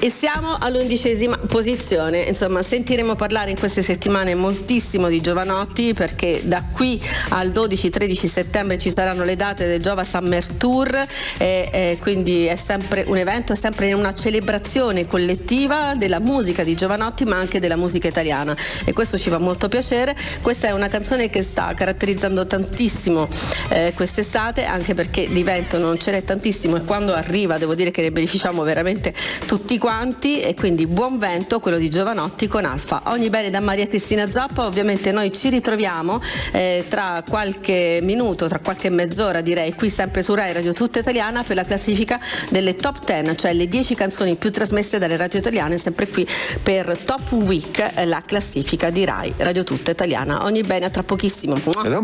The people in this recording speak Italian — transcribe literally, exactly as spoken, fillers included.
e siamo all'undicesima posizione. Insomma, sentiremo parlare in queste settimane moltissimo di Jovanotti, perché da qui al dodici tredici settembre ci saranno le date del Jova Summer Tour e, e quindi è sempre un evento, è sempre una celebrazione collettiva della musica di Jovanotti, ma anche della musica italiana, e questo ci fa molto piacere. Questa è una canzone che sta caratterizzando tantissimo eh, quest'estate, anche perché di vento non ce n'è tantissimo e quando arriva devo dire che ne beneficiamo veramente tutti quanti, e quindi buon vento, quello di Jovanotti con Alfa. Ogni bene da Maria Cristina Zappa. Ovviamente noi ci ritroviamo eh, tra qualche minuto, tra qualche mezz'ora direi, qui sempre su Rai Radio Tutta Italiana per la classifica delle top dieci, cioè le dieci canzoni più trasmesse dalle radio italiane, sempre qui per Top Week, la classifica di Rai Radio Tutta Italiana. Ogni bene, a tra pochissimo.